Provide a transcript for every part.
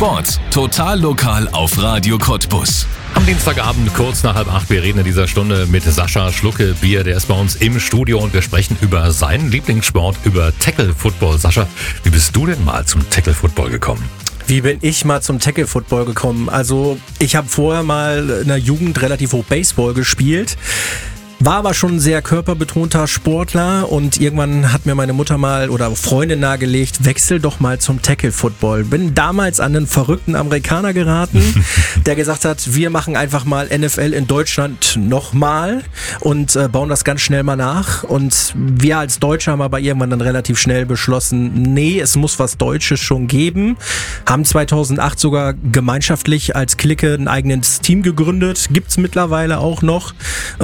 Sport. Total lokal auf Radio Cottbus. Am Dienstagabend kurz nach 7:30. Wir reden in dieser Stunde mit Sascha Schlucke-Bier. Der ist bei uns im Studio und wir sprechen über seinen Lieblingssport, über Tackle Football. Sascha, wie bist du denn mal zum Tackle Football gekommen? Wie bin ich mal zum Tackle Football gekommen? Also ich habe vorher mal in der Jugend relativ hoch Baseball gespielt. War aber schon ein sehr körperbetonter Sportler und irgendwann hat mir meine Mutter mal oder Freundin nahegelegt, wechsel doch mal zum Tackle Football. Bin damals an einen verrückten Amerikaner geraten, der gesagt hat, wir machen einfach mal NFL in Deutschland nochmal und bauen das ganz schnell mal nach. Und wir als Deutsche haben aber irgendwann dann relativ schnell beschlossen, nee, es muss was Deutsches schon geben. Haben 2008 sogar gemeinschaftlich als Clique ein eigenes Team gegründet, gibt's mittlerweile auch noch.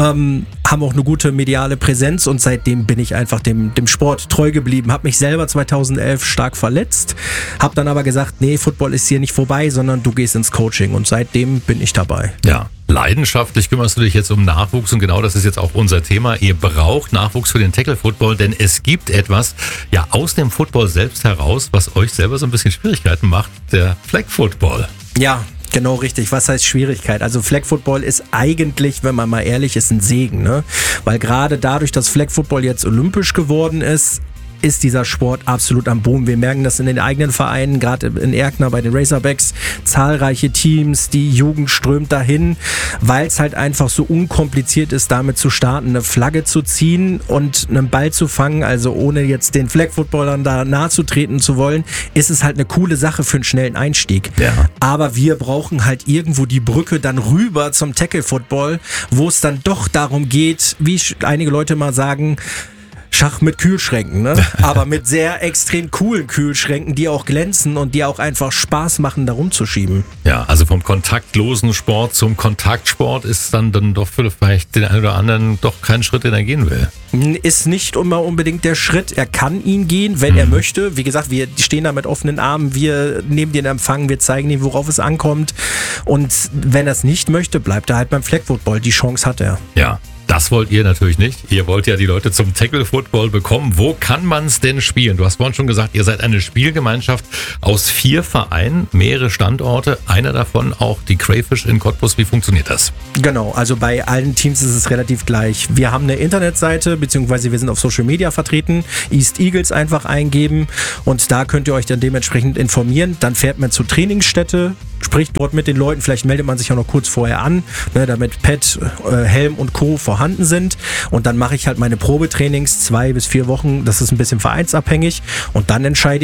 Haben auch eine gute mediale Präsenz und seitdem bin ich einfach dem Sport treu geblieben. Habe mich selber 2011 stark verletzt, habe dann aber gesagt, nee, Football ist hier nicht vorbei, sondern du gehst ins Coaching und seitdem bin ich dabei. Ja, leidenschaftlich kümmerst du dich jetzt um Nachwuchs und genau das ist jetzt auch unser Thema. Ihr braucht Nachwuchs für den Tackle Football, denn es gibt etwas ja aus dem Football selbst heraus, was euch selber so ein bisschen Schwierigkeiten macht, der Flag Football. Ja, genau richtig. Was heißt Schwierigkeit? Also Flag Football ist eigentlich, wenn man mal ehrlich ist, ein Segen, ne? Weil gerade dadurch, dass Flag Football jetzt olympisch geworden ist dieser Sport absolut am Boom. Wir merken das in den eigenen Vereinen, gerade in Erkner bei den Razorbacks, zahlreiche Teams, die Jugend strömt dahin, weil es halt einfach so unkompliziert ist, damit zu starten, eine Flagge zu ziehen und einen Ball zu fangen, also ohne jetzt den Flag-Footballern da nahe zu treten zu wollen, ist es halt eine coole Sache für einen schnellen Einstieg. Ja. Aber wir brauchen halt irgendwo die Brücke dann rüber zum Tackle-Football, wo es dann doch darum geht, wie einige Leute mal sagen, Schach mit Kühlschränken, ne? Aber mit sehr extrem coolen Kühlschränken, die auch glänzen und die auch einfach Spaß machen, da rumzuschieben. Ja, also vom kontaktlosen Sport zum Kontaktsport ist dann doch für vielleicht den einen oder anderen doch kein Schritt, den er gehen will. Ist nicht immer unbedingt der Schritt. Er kann ihn gehen, wenn er möchte. Wie gesagt, wir stehen da mit offenen Armen, wir nehmen den Empfang, wir zeigen ihm, worauf es ankommt. Und wenn er es nicht möchte, bleibt er halt beim Flag Football. Die Chance hat er. Ja. Das wollt ihr natürlich nicht. Ihr wollt ja die Leute zum Tackle Football bekommen. Wo kann man es denn spielen? Du hast vorhin schon gesagt, ihr seid eine Spielgemeinschaft aus 4 Vereinen, mehrere Standorte, einer davon auch die Crayfish in Cottbus. Wie funktioniert das? Genau, also bei allen Teams ist es relativ gleich. Wir haben eine Internetseite, beziehungsweise wir sind auf Social Media vertreten. East Eagles einfach eingeben und da könnt ihr euch dann dementsprechend informieren. Dann fährt man zur Trainingsstätte, spricht dort mit den Leuten, vielleicht meldet man sich auch noch kurz vorher an, ne, damit Pad, Helm und Co. vorhanden sind und dann mache ich halt meine Probetrainings 2 bis 4 Wochen, das ist ein bisschen vereinsabhängig und dann entscheide